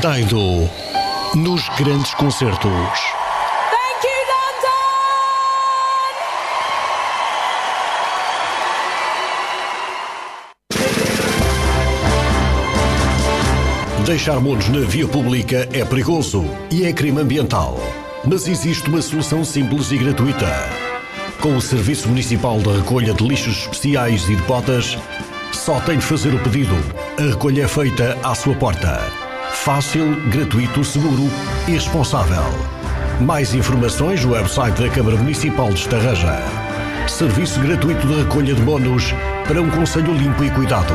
Daido nos grandes concertos. Thank you, London! Deixar monos na via pública é perigoso e é crime ambiental. Mas existe uma solução simples e gratuita. Com o Serviço Municipal de Recolha de Lixos Especiais e de Botas, só tem de fazer o pedido. A recolha é feita à sua porta. Fácil, gratuito, seguro e responsável. Mais informações no website da Câmara Municipal de Estarreja. Serviço gratuito de recolha de monos para um concelho limpo e cuidado.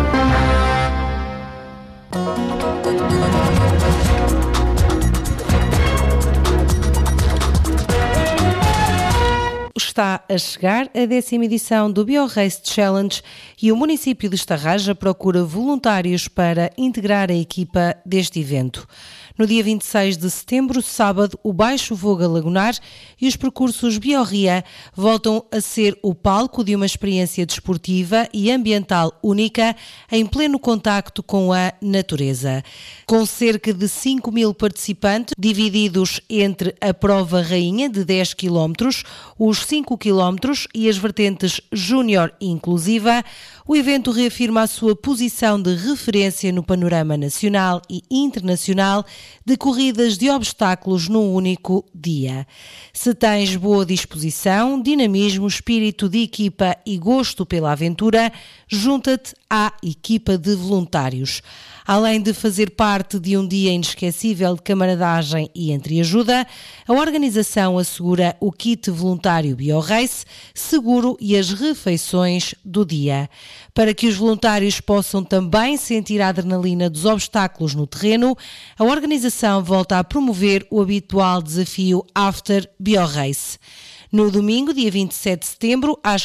Está a chegar a 10ª edição do BioRace Challenge e o município de Estarreja procura voluntários para integrar a equipa deste evento. No dia 26 de setembro, sábado, o Baixo Voga Lagunar e os percursos BioRia voltam a ser o palco de uma experiência desportiva e ambiental única em pleno contacto com a natureza. Com cerca de 5.000 participantes, divididos entre a prova rainha de 10 km, os 5 km e as vertentes júnior e inclusiva, o evento reafirma a sua posição de referência no panorama nacional e internacional de corridas de obstáculos num único dia. Se tens boa disposição, dinamismo, espírito de equipa e gosto pela aventura, junta-te à equipa de voluntários. Além de fazer parte de um dia inesquecível de camaradagem e entreajuda, a organização assegura o kit voluntário BioRace, seguro e as refeições do dia. Para que os voluntários possam também sentir a adrenalina dos obstáculos no terreno, a organização volta a promover o habitual desafio After BioRace. No domingo, dia 27 de setembro, às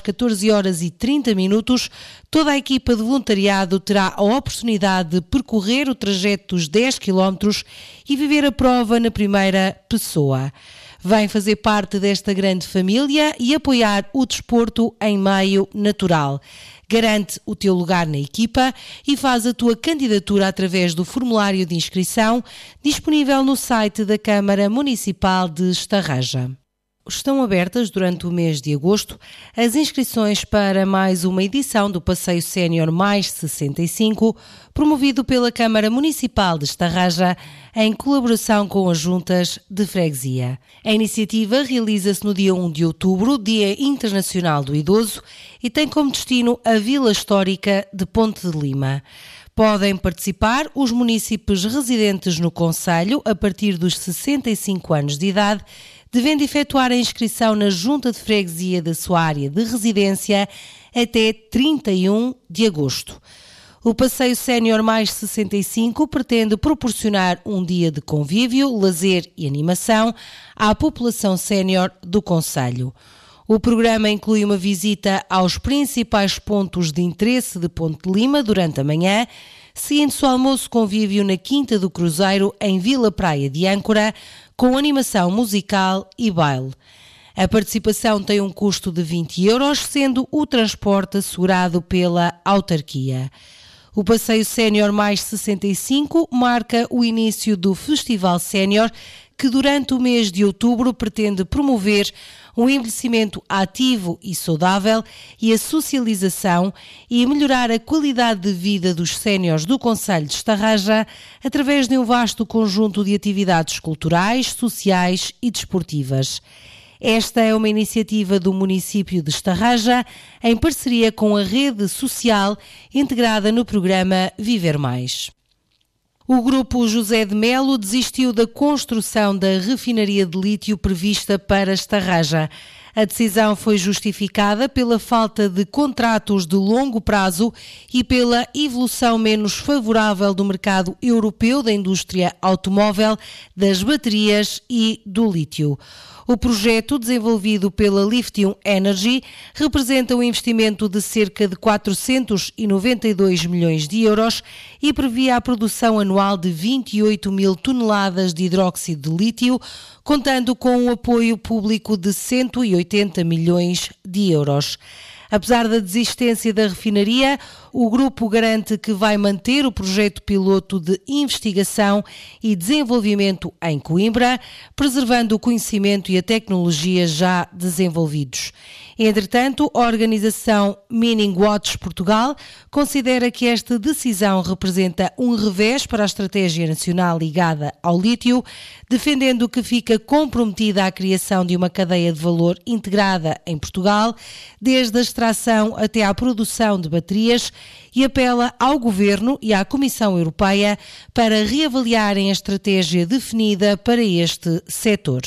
14h30, toda a equipa de voluntariado terá a oportunidade de percorrer o trajeto dos 10 km e viver a prova na primeira pessoa. Vem fazer parte desta grande família e apoiar o desporto em meio natural. Garante o teu lugar na equipa e faz a tua candidatura através do formulário de inscrição disponível no site da Câmara Municipal de Estarreja. Estão abertas durante o mês de agosto as inscrições para mais uma edição do Passeio Sénior Mais 65, promovido pela Câmara Municipal de Estarreja, em colaboração com as juntas de freguesia. A iniciativa realiza-se no dia 1 de outubro, Dia Internacional do Idoso, e tem como destino a Vila Histórica de Ponte de Lima. Podem participar os munícipes residentes no concelho a partir dos 65 anos de idade, devendo efetuar a inscrição na Junta de Freguesia da sua área de residência até 31 de agosto. O Passeio Sénior Mais 65 pretende proporcionar um dia de convívio, lazer e animação à população sénior do concelho. O programa inclui uma visita aos principais pontos de interesse de Ponte de Lima durante a manhã, seguindo-se o almoço convívio na Quinta do Cruzeiro, em Vila Praia de Âncora, com animação musical e baile. A participação tem um custo de 20 €, sendo o transporte assegurado pela autarquia. O Passeio Sénior Mais 65 marca o início do Festival Sénior, que durante o mês de outubro pretende promover um envelhecimento ativo e saudável e a socialização e melhorar a qualidade de vida dos séniores do concelho de Estarreja através de um vasto conjunto de atividades culturais, sociais e desportivas. Esta é uma iniciativa do município de Estarreja em parceria com a rede social integrada no programa Viver Mais. O grupo José de Melo desistiu da construção da refinaria de lítio prevista para Estarreja. A decisão foi justificada pela falta de contratos de longo prazo e pela evolução menos favorável do mercado europeu da indústria automóvel, das baterias e do lítio. O projeto, desenvolvido pela Lithium Energy, representa um investimento de cerca de 492 milhões de euros e previa a produção anual de 28 mil toneladas de hidróxido de lítio, contando com o apoio público de 180 milhões de euros. Apesar da desistência da refinaria, O grupo garante que vai manter o projeto piloto de investigação e desenvolvimento em Coimbra, preservando o conhecimento e a tecnologia já desenvolvidos. Entretanto, a organização Mining Watch Portugal considera que esta decisão representa um revés para a estratégia nacional ligada ao lítio, defendendo que fica comprometida a criação de uma cadeia de valor integrada em Portugal, desde a extração até à produção de baterias, e apela ao Governo e à Comissão Europeia para reavaliarem a estratégia definida para este setor.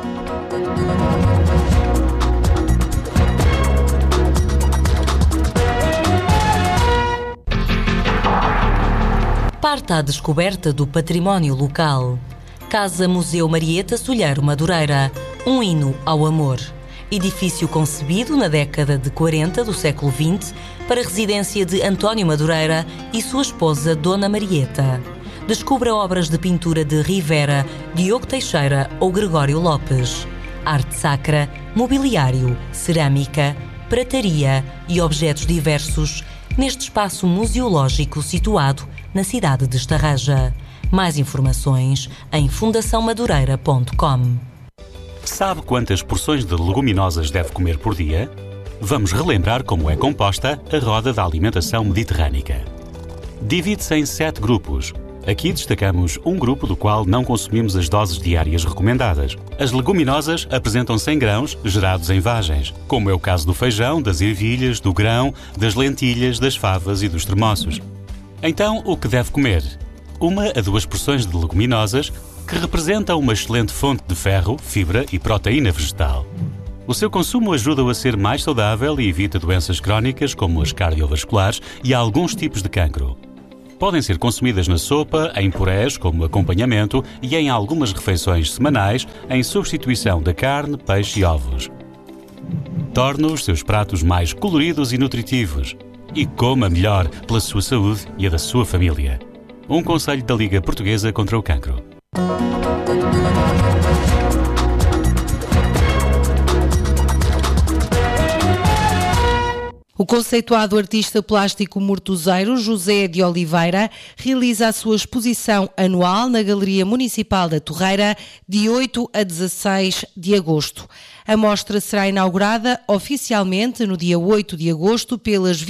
Parte à descoberta do património local. Casa Museu Marieta Solheiro Madureira, um hino ao amor. Edifício concebido na década de 40 do século XX para residência de António Madureira e sua esposa Dona Marieta. Descubra obras de pintura de Rivera, Diogo Teixeira ou Gregório Lopes. Arte sacra, mobiliário, cerâmica, prataria e objetos diversos neste espaço museológico situado na cidade de Estarreja. Mais informações em fundaçãomadureira.com. Sabe quantas porções de leguminosas deve comer por dia? Vamos relembrar como é composta a roda da alimentação mediterrânica. Divide-se em 7 grupos. Aqui destacamos um grupo do qual não consumimos as doses diárias recomendadas. As leguminosas apresentam 100 grãos gerados em vagens, como é o caso do feijão, das ervilhas, do grão, das lentilhas, das favas e dos termossos. Então, o que deve comer? 1 a 2 porções de leguminosas, que representam uma excelente fonte de ferro, fibra e proteína vegetal. O seu consumo ajuda-o a ser mais saudável e evita doenças crónicas como as cardiovasculares e alguns tipos de cancro. Podem ser consumidas na sopa, em purés como acompanhamento e em algumas refeições semanais em substituição da carne, peixe e ovos. Torne os seus pratos mais coloridos e nutritivos. E coma melhor pela sua saúde e a da sua família. Um conselho da Liga Portuguesa contra o Cancro. O conceituado artista plástico mortoseiro José de Oliveira realiza a sua exposição anual na Galeria Municipal da Torreira de 8 a 16 de agosto. A mostra será inaugurada oficialmente no dia 8 de agosto pelas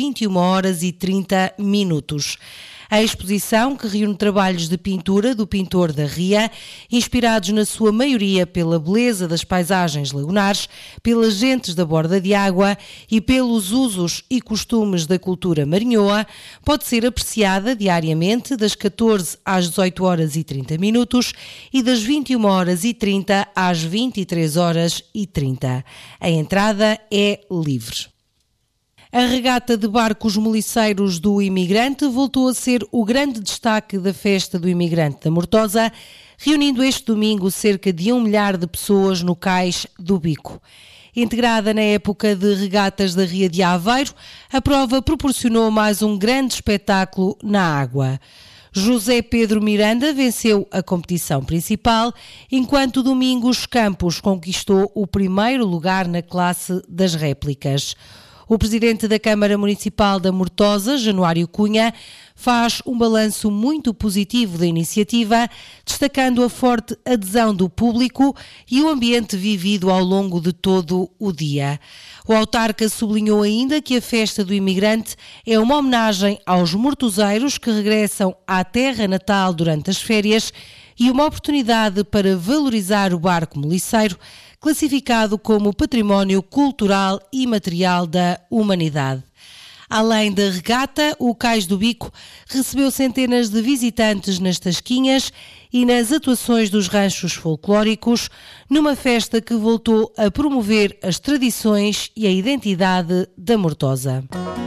21h30. A exposição, que reúne trabalhos de pintura do pintor da Ria, inspirados na sua maioria pela beleza das paisagens lagunares, pelas gentes da borda de água e pelos usos e costumes da cultura marinhoa, pode ser apreciada diariamente das 14 às 18h30 e das 21h30 às 23h30. A entrada é livre. A regata de barcos moliceiros do Imigrante voltou a ser o grande destaque da Festa do Imigrante da Mortosa, reunindo este domingo cerca de 1 milhar de pessoas no cais do Bico. Integrada na época de regatas da Ria de Aveiro, a prova proporcionou mais um grande espetáculo na água. José Pedro Miranda venceu a competição principal, enquanto Domingos Campos conquistou o primeiro lugar na classe das réplicas. O presidente da Câmara Municipal da Mortosa, Januário Cunha, faz um balanço muito positivo da iniciativa, destacando a forte adesão do público e o ambiente vivido ao longo de todo o dia. O autarca sublinhou ainda que a Festa do Imigrante é uma homenagem aos mortoseiros que regressam à terra natal durante as férias e uma oportunidade para valorizar o barco moliceiro, classificado como Património Cultural e Material da Humanidade. Além da regata, o Cais do Bico recebeu centenas de visitantes nas tasquinhas e nas atuações dos ranchos folclóricos, numa festa que voltou a promover as tradições e a identidade da Mortosa.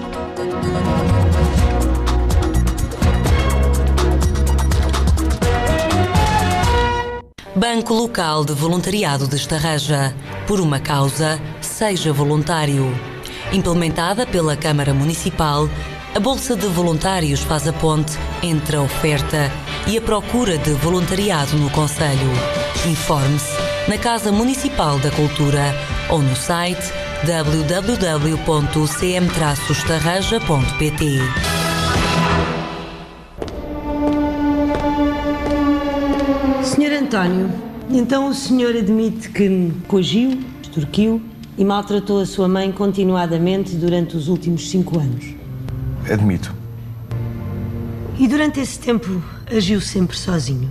Banco Local de Voluntariado de Estarreja. Por uma causa, seja voluntário. Implementada pela Câmara Municipal, a Bolsa de Voluntários faz a ponte entre a oferta e a procura de voluntariado no concelho. Informe-se na Casa Municipal da Cultura ou no site www.cm-estarraja.pt. Sr. António, então o senhor admite que me coagiu, extorquiu e maltratou a sua mãe continuadamente durante os últimos 5 anos? Admito. E durante esse tempo agiu sempre sozinho?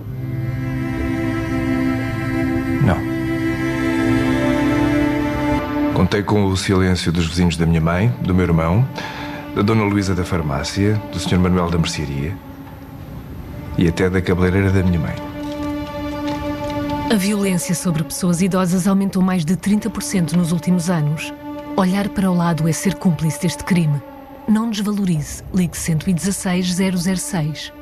Não. Contei com o silêncio dos vizinhos da minha mãe, do meu irmão, da Dona Luísa da farmácia, do Sr. Manuel da mercearia e até da cabeleireira da minha mãe. A violência sobre pessoas idosas aumentou mais de 30% nos últimos anos. Olhar para o lado é ser cúmplice deste crime. Não desvalorize. Ligue 116 006.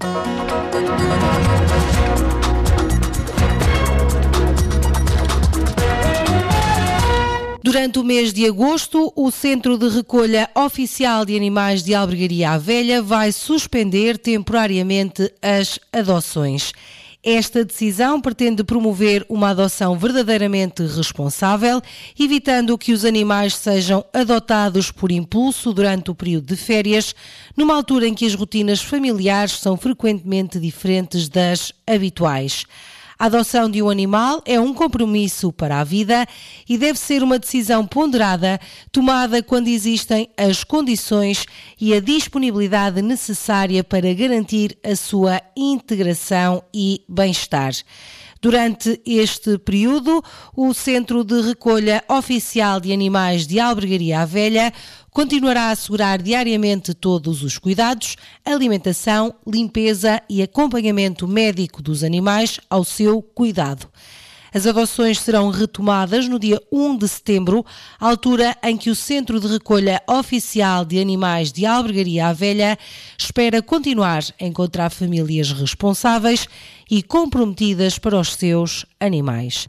Durante o mês de agosto, o Centro de Recolha Oficial de Animais de Albergaria à Velha vai suspender temporariamente as adoções. Esta decisão pretende promover uma adoção verdadeiramente responsável, evitando que os animais sejam adotados por impulso durante o período de férias, numa altura em que as rotinas familiares são frequentemente diferentes das habituais. A adoção de um animal é um compromisso para a vida e deve ser uma decisão ponderada, tomada quando existem as condições e a disponibilidade necessária para garantir a sua integração e bem-estar. Durante este período, o Centro de Recolha Oficial de Animais de Albergaria à Velha continuará a assegurar diariamente todos os cuidados, alimentação, limpeza e acompanhamento médico dos animais ao seu cuidado. As adoções serão retomadas no dia 1 de setembro, altura em que o Centro de Recolha Oficial de Animais de Albergaria à Velha espera continuar a encontrar famílias responsáveis e comprometidas para os seus animais.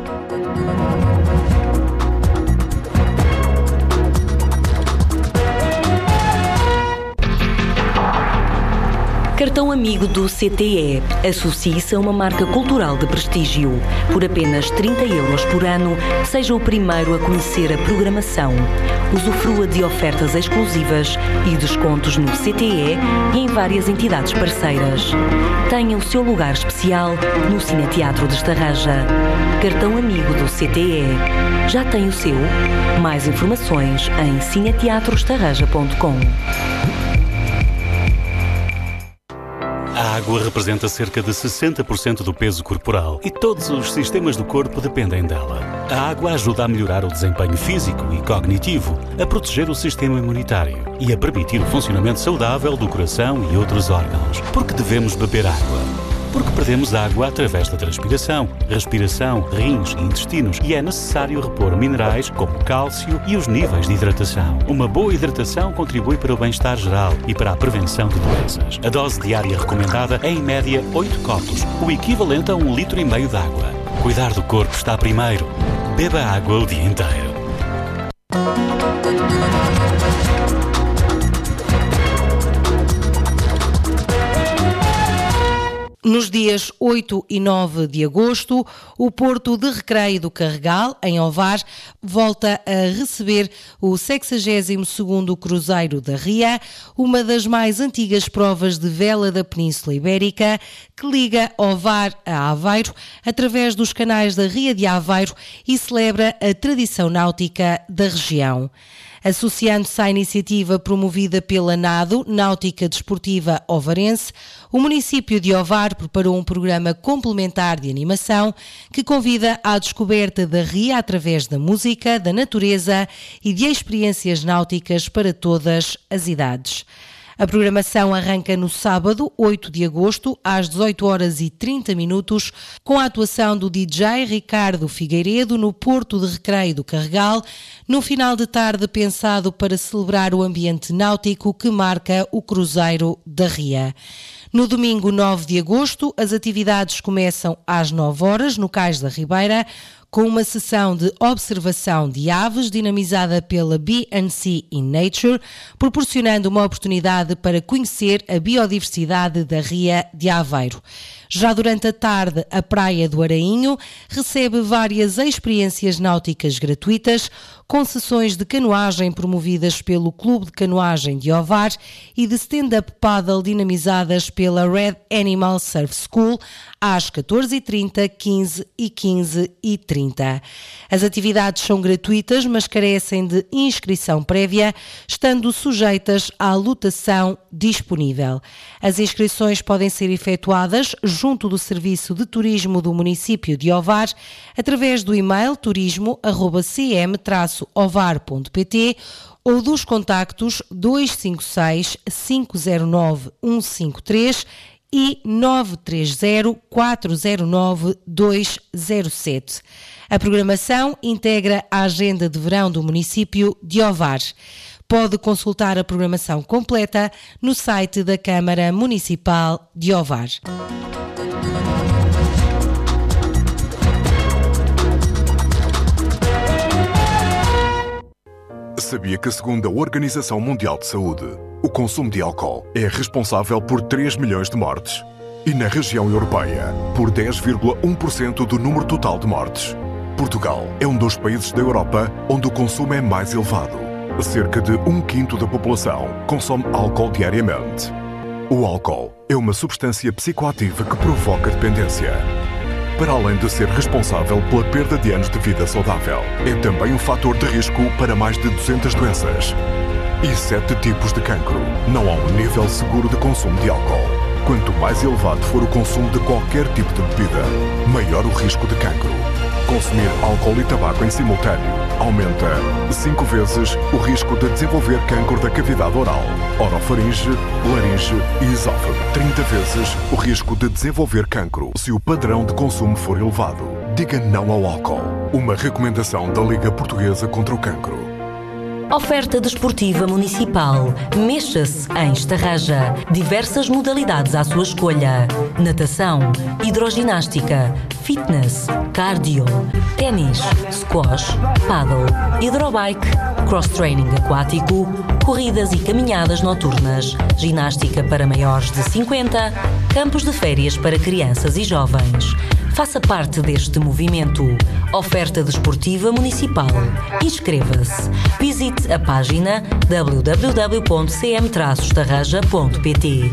Cartão Amigo do CTE. Associe-se a uma marca cultural de prestígio. Por apenas 30 € por ano, seja o primeiro a conhecer a programação. Usufrua de ofertas exclusivas e descontos no CTE e em várias entidades parceiras. Tenha o seu lugar especial no Cineteatro de Estarraja. Cartão Amigo do CTE. Já tem o seu? Mais informações em cineteatroestarraja.com. A água representa cerca de 60% do peso corporal e todos os sistemas do corpo dependem dela. A água ajuda a melhorar o desempenho físico e cognitivo, a proteger o sistema imunitário e a permitir o funcionamento saudável do coração e outros órgãos. Porque devemos beber água? Porque perdemos água através da transpiração, respiração, rins e intestinos e é necessário repor minerais como cálcio e os níveis de hidratação. Uma boa hidratação contribui para o bem-estar geral e para a prevenção de doenças. A dose diária recomendada é em média 8 copos, o equivalente a 1,5 litro de água. Cuidar do corpo está primeiro. Beba água o dia inteiro. Nos dias 8 e 9 de agosto, o Porto de Recreio do Carregal, em Ovar, volta a receber o 62º Cruzeiro da Ria, uma das mais antigas provas de vela da Península Ibérica, que liga Ovar a Aveiro através dos canais da Ria de Aveiro e celebra a tradição náutica da região. Associando-se à iniciativa promovida pela NADO, Náutica Desportiva Ovarense, o município de Ovar preparou um programa complementar de animação que convida à descoberta da ria através da música, da natureza e de experiências náuticas para todas as idades. A programação arranca no sábado, 8 de agosto, às 18h30, com a atuação do DJ Ricardo Figueiredo no Porto de Recreio do Carregal, num final de tarde pensado para celebrar o ambiente náutico que marca o Cruzeiro da Ria. No domingo 9 de agosto, as atividades começam às 9h no Cais da Ribeira, com uma sessão de observação de aves dinamizada pela B&C in Nature, proporcionando uma oportunidade para conhecer a biodiversidade da Ria de Aveiro. Já durante a tarde, a Praia do Arainho recebe várias experiências náuticas gratuitas, com sessões de canoagem promovidas pelo Clube de Canoagem de Ovar e de stand-up paddle dinamizadas pela Red Animal Surf School às 14h30, 15 e 15h30. As atividades são gratuitas, mas carecem de inscrição prévia, estando sujeitas à lotação disponível. As inscrições podem ser efetuadas junto do Serviço de Turismo do município de Ovar, através do e-mail turismo@cm-ovar.pt ou dos contactos 256 509 153 e 930 409 207. A programação integra a agenda de verão do município de Ovar. Pode consultar a programação completa no site da Câmara Municipal de Ovar. Sabia que, segundo a Organização Mundial de Saúde, o consumo de álcool é responsável por 3 milhões de mortes e, na região europeia, por 10,1% do número total de mortes. Portugal é um dos países da Europa onde o consumo é mais elevado. Cerca de 1/5 da população consome álcool diariamente. O álcool é uma substância psicoativa que provoca dependência. Para além de ser responsável pela perda de anos de vida saudável, é também um fator de risco para mais de 200 doenças e 7 tipos de cancro. Não há um nível seguro de consumo de álcool. Quanto mais elevado for o consumo de qualquer tipo de bebida, maior o risco de cancro. Consumir álcool e tabaco em simultâneo aumenta 5 vezes o risco de desenvolver cancro da cavidade oral, orofaringe, laringe e esófago. 30 vezes o risco de desenvolver cancro se o padrão de consumo for elevado. Diga não ao álcool. Uma recomendação da Liga Portuguesa contra o Cancro. Oferta desportiva municipal. Mexa-se em Estarraja. Diversas modalidades à sua escolha. Natação, hidroginástica, fitness, cardio, ténis, squash, paddle, hidrobike, cross-training aquático, corridas e caminhadas noturnas, ginástica para maiores de 50, campos de férias para crianças e jovens. Faça parte deste movimento. Oferta desportiva municipal. Inscreva-se. Visite a página www.cm-estarraja.pt.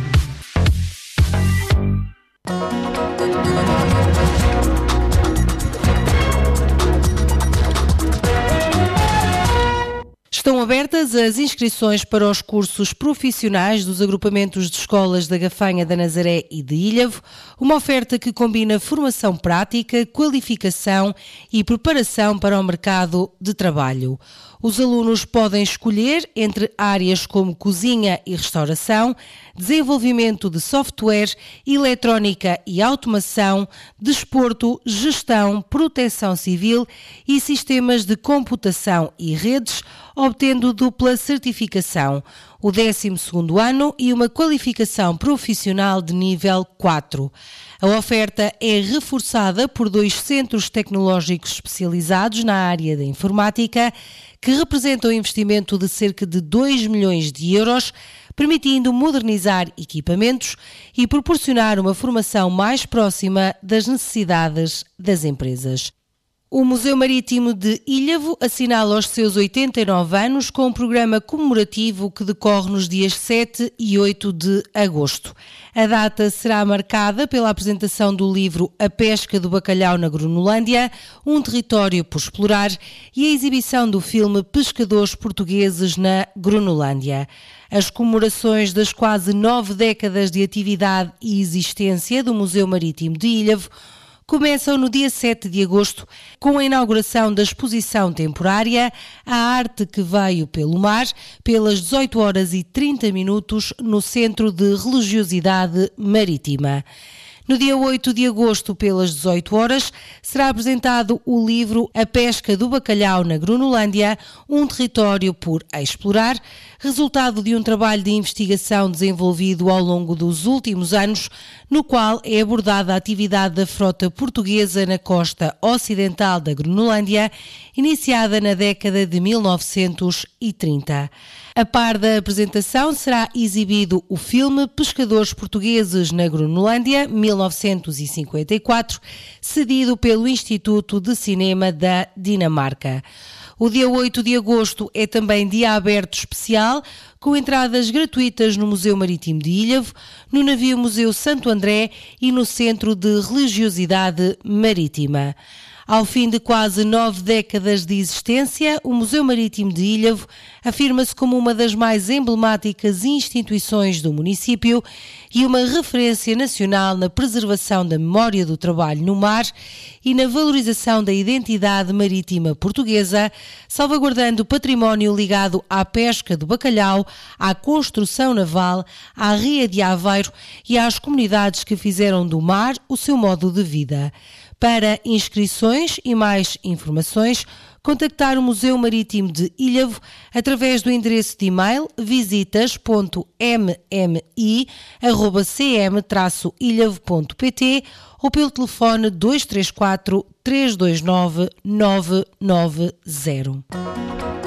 Estão abertas as inscrições para os cursos profissionais dos agrupamentos de escolas da Gafanha, da Nazaré e de Ilhavo, uma oferta que combina formação prática, qualificação e preparação para o mercado de trabalho. Os alunos podem escolher entre áreas como cozinha e restauração, desenvolvimento de software, eletrónica e automação, desporto, gestão, proteção civil e sistemas de computação e redes, obtendo dupla certificação, o 12º ano e uma qualificação profissional de nível 4. A oferta é reforçada por 2 centros tecnológicos especializados na área da informática, que representam um investimento de cerca de 2 milhões de euros, permitindo modernizar equipamentos e proporcionar uma formação mais próxima das necessidades das empresas. O Museu Marítimo de Ilhavo assinala os seus 89 anos com um programa comemorativo que decorre nos dias 7 e 8 de agosto. A data será marcada pela apresentação do livro A Pesca do Bacalhau na Gronolândia, um território por explorar, e a exibição do filme Pescadores Portugueses na Gronolândia. As comemorações das quase 9 décadas de atividade e existência do Museu Marítimo de Ilhavo começam no dia 7 de agosto com a inauguração da exposição temporária A Arte que Veio pelo Mar, pelas 18h30 no Centro de Religiosidade Marítima. No dia 8 de agosto, pelas 18 horas, será apresentado o livro A Pesca do Bacalhau na Gronolândia, um território por explorar, resultado de um trabalho de investigação desenvolvido ao longo dos últimos anos no qual é abordada a atividade da frota portuguesa na costa ocidental da Groenlândia, iniciada na década de 1930. A par da apresentação será exibido o filme Pescadores Portugueses na Groenlândia, 1954, cedido pelo Instituto de Cinema da Dinamarca. O dia 8 de agosto é também dia aberto especial, com entradas gratuitas no Museu Marítimo de Ilhavo, no navio Museu Santo André e no Centro de Religiosidade Marítima. Ao fim de quase 9 décadas de existência, o Museu Marítimo de Ilhavo afirma-se como uma das mais emblemáticas instituições do município e uma referência nacional na preservação da memória do trabalho no mar e na valorização da identidade marítima portuguesa, salvaguardando o património ligado à pesca do bacalhau, à construção naval, à Ria de Aveiro e às comunidades que fizeram do mar o seu modo de vida. Para inscrições e mais informações, contactar o Museu Marítimo de Ilhavo através do endereço de e-mail visitas.mmi@cm-ilhavo.pt ou pelo telefone 234 329 990.